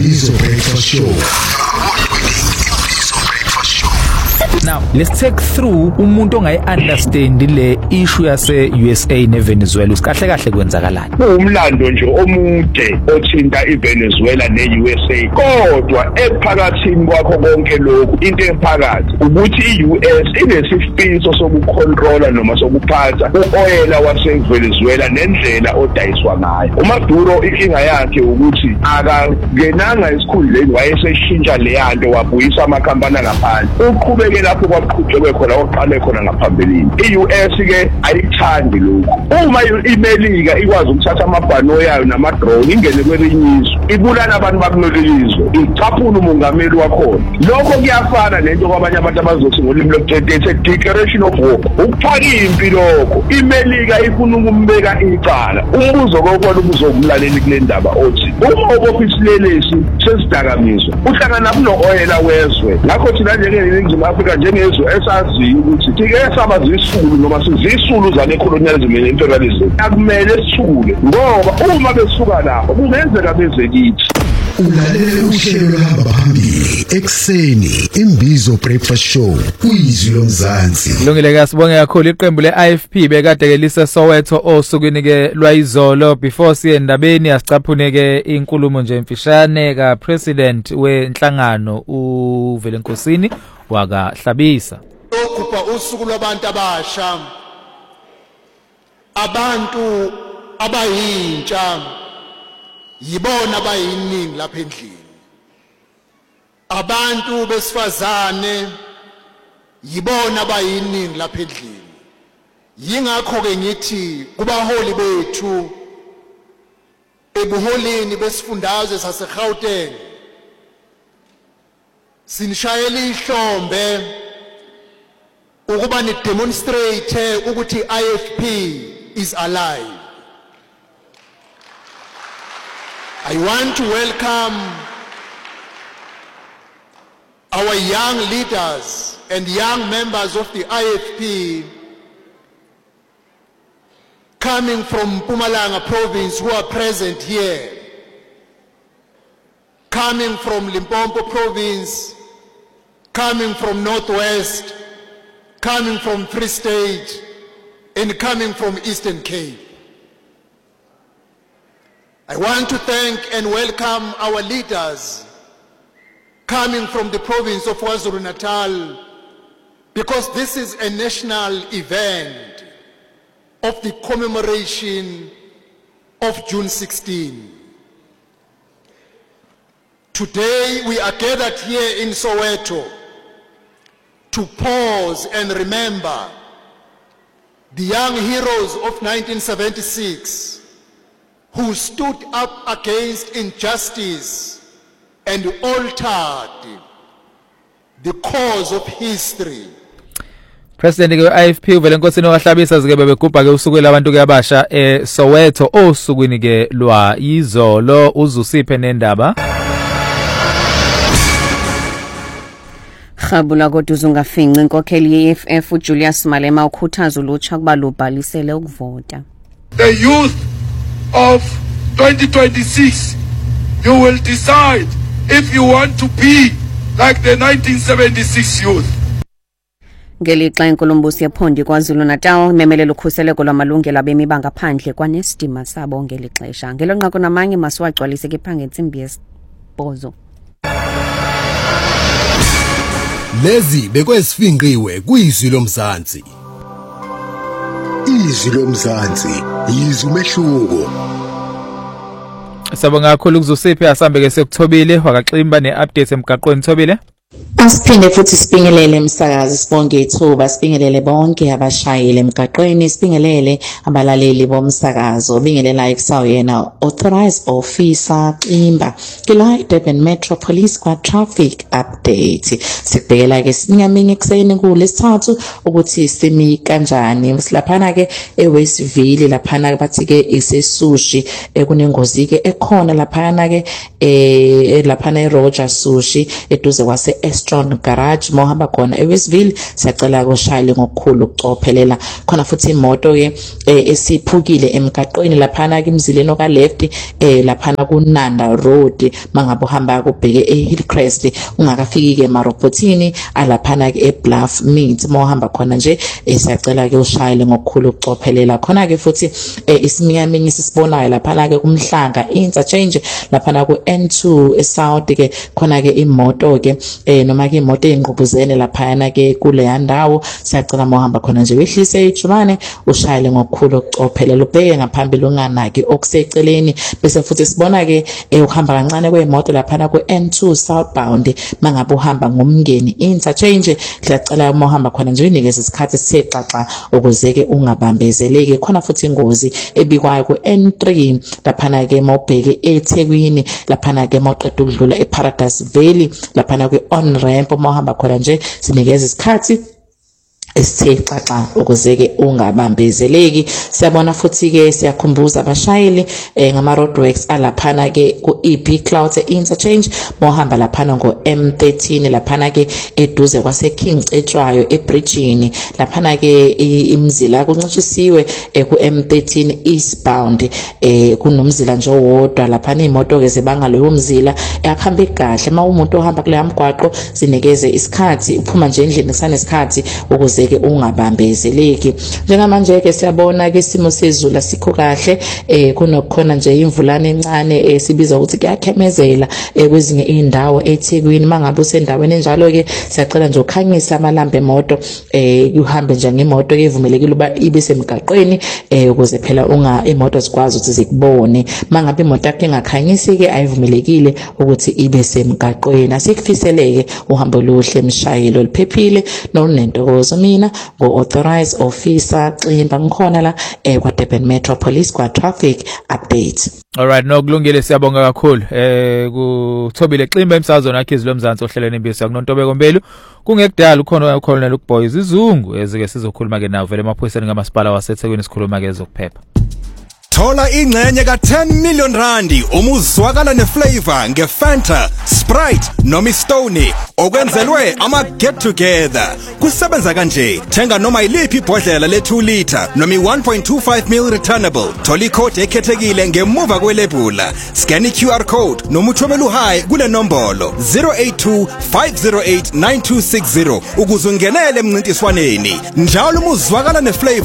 Imbizo Breakfast Show. Now, let's take through umuntu ongayi-understand le issue yase-USA ne-Venezuela. Kahle kahle kwenzakalani? Umlando nje omude othinta iVenezuela ne-USA. Kodwa ephakathini kwakho konke lokhu into ephakathi ukuthi i-US inesifiso sokucontrola noma sokuphatha uoyela waseVenezuela nendlela odayiswa ngayo. uMaduro inkinga yakhe ukuthi akangenanga esikhundleni wayeseshintsha le yanto wabuyisa amakhampani ngaphandle. Uqhubeke lapho kwaqhubekwe khona oqale khona ngaphambilini. I-US ke ayikuthandi lokho. Uma iMelika ikwazi ukuthatha amabhano yayo nama-drone ingene kwelinye izwe ibulala abantu bakulelizwe icaphula umongameli wakhona. Lokho kuyafana nento kwabanye abantu abazothi ngolimi lokuthethe declaration of war. Ukuphaka impi lokho. iMelika ifuna ukumbeka icala. Umbuzo kokona ubuzomlaleli kule ndaba othi uma ubophisilelesi sesidakamizwa uhlangana kuno-oyela wezwe. Ngakho thina njengeNingizimu Afrika njengezwe esaziyo ukuthi sike saba zisulu noma sizisulu zale colonialism ne-imperialism akumele sithule ngoba uma besuka lapho kungenzeka beze kithi. Ulalele uhlelo lohamba phambili ekseni Imbizo Breakfast Show kuyizwi lomzansi. Kulungile ke sibonge kakhulu iqembu le-IFP bekade ke lise Soweto osukwini ke lwayizolo. Before siye endabeni asicaphune ke inkulumo nje emfishane ka president wenhlangano uVelenkosini wakaHlabisa. Lokupha usuku lwabantu abasha, abantu abayintsha yibona abayiningi lapha endlini. Abantu besifazane yibona abayiningi lapha endlini. Yingakho ke ngithi kubaholi bethu ebuholini besifundazwe saseGauteng sinishayela ihlombe ukuba ni demonstrate ukuthi IFP is alive. I want to welcome our young leaders and young members of the IFP coming from Mpumalanga province who are present here, coming from Limpopo province, coming from Northwest, coming from Free State, and coming from Eastern Cape. I want to thank and welcome our leaders coming from the province of KwaZulu-Natal, because this is a national event of the commemoration of June 16. Today we are gathered here in Soweto to pause and remember the young heroes of 1976 who stood up against injustice and altered the cause of history. President ke IFP uVelenkosini wakaHlabisa zike bebegubha ke usuku labantu ke abasha Soweto osukwini ke lwa izolo. Uzusiphe nendaba. Khabula kodwa uzungafinca inkokheli ye-EFF uJulius Malema ukhuthaza ulutsha kuba lubhalisele ukuvota. The youth of 2026, you will decide if you want to be like the 1976 youth. Ngelixa inkulumbusi yephondi KwaZulu-Natal memelela ukhuseleko lwamalungelo abemi bangaphandle kwanesidima sabo ngelixesha. Ngelonqaku namanye masiwagcwalise ke phange intsimbi yesibhozo. Lezi bekwesifingqiwe kuyizwi lomzansi. Izwi lomzansi yizwi umehluko. Sabonga kakhulu kuzusiphi asambe ke sekuthobile wakaximba ne-update emgaqweni Thobile. Asiphinde futhi sibingelele umsakazi sibonge ithuba sibingelele bonke abashayeli emgaqweni sibingelele abalaleli bomsakazo bingelela ekusayo yena authorized officer Ximba Kilai Durban Metro Police Squad Traffic update. Sibhekela ke siminyaminya ekseni kulesithathu ukuthi simi kanjani. Silaphana ke eWestville laphana bathi ke isesushi kunengozi ke ekhona laphana ke laphana eRoger Sushi eduze kwase Estron Garage mohamba khona eWestville. Siyacela ukushayela ngokukhulu ukucophelela. Khona futhi imoto ke esiphukile emgaqweni laphana ke imzileni oka left laphana kuNanda Road mangabe uhamba kubheke eHillcrest ungakafiki ke emarobotini alaphana ke eBluff Meat mohamba khona nje siyacela ke ushayele ngokukhulu ukucophelela. Khona ke futhi isiminyaminya sisibonayo laphana ke kumhlanga interchange laphana ku N2 eSouth ke khona ke imoto ke noma ke imoto engqubuzene laphana ke kule yandawo. Siyacela mohamba khona nje wehlise ijumane ushayele ngokukhulu ukucophelela ubheke ngaphambili unganaki okuseceleni. Bese futhi sibona ke uhamba kancane kweimoto laphana ku N2 southbound mangabe uhamba ngomngeni interchange. Siyacela mohamba khona nje unikeze isikhathi sixaxa ukuze ke ungabambezeleki. Khona futhi ingozi ebikwayo ku N3 laphana ke mawubheke eThekwini laphana ke mawuqeda ukudlula eParadise Valley laphana kwe on ramp mohamba khona nje sinikeze isikhathi esixaxa ukuze ke ungabambezeleki. Siyabona futhi ke siyakhumbuza abashayeli ngama roadworks alaphana ke ku EP Cloud interchange mohamba laphana ngo M13 laphana ke eduze kwase King Cetshwayo ebridgeini laphana ke imzila kuncishisiwe ku M13 eastbound kunomzila nje owodwa laphana imoto ke zibanga leyo mzila yakhamba kahle. Uma umuntu ohamba kule yamgwaqo sinikeze isikhathi uphuma nje endlini kusanesikhathi ukuze ke ungabambezeleki. Njengamanje ke siyabona ke isimo sezulu asikho kahle kunokhona nje imvulane encane sibiza ukuthi kuyakhemezela kwezinye indawo eThekwini. Mangabe usendaweni enjalo ke siyacela nje ukhanyisa amalambe emoto uhambe nje ngemoto ke ivumelekile uba ibe semgaqweni ukuze phela imoto zikwazi ukuthi zikubone. Mangabe imoto yakho engakhanyisi ke ayivumelekile ukuthi ibe semgaqweni. Asikufiseleke uhambo oluhle emshayeli oliphephile nonentokozo. Mina ngo-authorized officer Ximba ngikhona la kwa Durban Metro Police kwa traffic update. Alright, nokulungile siyabonga kakhulu. Kuthobile Ximba emsazweni yakhe izilomzansi ohlelweni imbisi yakuNontobeko Mbelu. Kungekudala ukhona uColonel uBoys izungu ezike sizokhuluma ke nawo vele emaphoyiseni ngamasipala waseThekwini sikhuluma ke ezokuphepha. Thola ingcenye ka10 million randi umuzwakala neflavor ngeFanta, Sprite noma Stone okwenzelwe ama get together. Kusebenza kanje, thenga noma iliphi ibhodlela le2 liter noma i1.25 ml returnable. Thola icode ekhethekile ngemuva kwelebula. Scan iQR code noma uthumela uhayi kule nombolo 0825089260 ukuze ungenele emncintiswaneni. Njalo umuzwakala neflavor